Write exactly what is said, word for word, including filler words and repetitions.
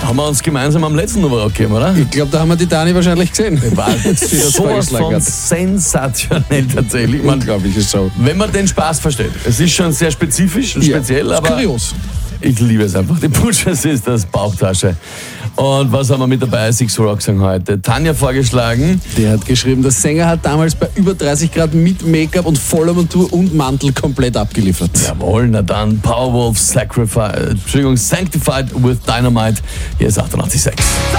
Haben wir uns gemeinsam am letzten Nummer gegeben, oder? Ich glaube, da haben wir die Dani wahrscheinlich gesehen. War sowas von sensationell tatsächlich. Man, Unglaubliche Show. wenn man den Spaß versteht. Es ist schon sehr spezifisch und Ja, speziell, aber kurios. ich liebe es einfach. Die Butchers ist das Bauchtasche. Und was haben wir mit dabei? Six Rock Song heute. Tanja vorgeschlagen. Der hat geschrieben, der Sänger hat damals bei über dreißig Grad mit Make-up und voller Montur und Mantel komplett abgeliefert. Jawohl, na dann Powerwolf Sacrifice, Entschuldigung, Sanctified with Dynamite. Hier ist achtundachtzig Komma sechs.